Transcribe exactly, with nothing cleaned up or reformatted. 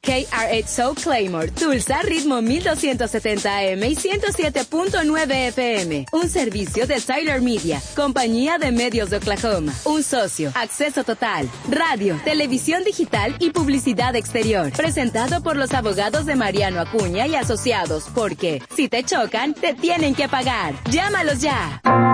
K R ocho Soul Claymore, Tulsa, ritmo mil doscientos setenta A M y ciento siete punto nueve F M. Un servicio de Tyler Media, compañía de medios de Oklahoma. Un socio, acceso total, radio, televisión digital y publicidad exterior. Presentado por los abogados de Mariano Acuña y Asociados, porque si te chocan, te tienen que pagar. Llámalos ya.